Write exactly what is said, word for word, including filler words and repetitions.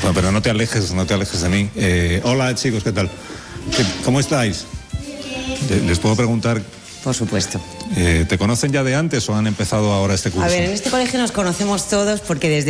No, pero no te alejes, no te alejes de mí. Eh, hola, chicos, ¿qué tal? ¿Qué, ¿Cómo estáis? ¿Les puedo preguntar? Por supuesto. Eh, ¿Te conocen ya de antes o han empezado ahora este curso? A ver, en este colegio nos conocemos todos porque desde